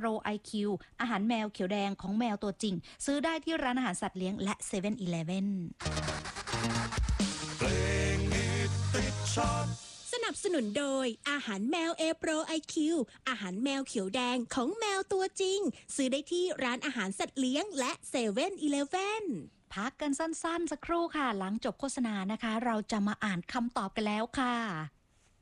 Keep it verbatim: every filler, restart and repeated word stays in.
Pro ไอ คิว อาหารแมวเขียวแดงของแมวตัวจริงซื้อได้ที่ร้านอาหารสัตว์เลี้ยงและ เซเว่น อีเลฟเว่นเพลงฮิตติดชาร์ตสนับสนุนโดยอาหารแมว A Pro ไอ คิว อาหารแมวเขียวแดงของแมวตัวจริงซื้อได้ที่ร้านอาหารสัตว์เลี้ยงและ เซเว่น อีเลฟเว่นพักกันสั้นๆสักครู่ค่ะหลังจบโฆษณานะคะเราจะมาอ่านคำตอบกันแล้วค่ะ